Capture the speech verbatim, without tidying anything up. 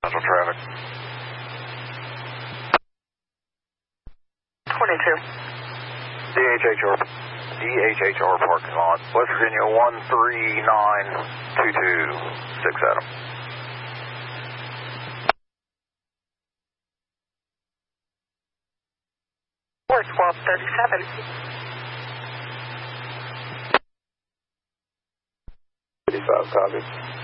Central traffic. twenty-two. D H H R, D H H R parking lot, West Virginia one three nine two two six Adam. Four twelve thirty-seven. fifty-five, copy.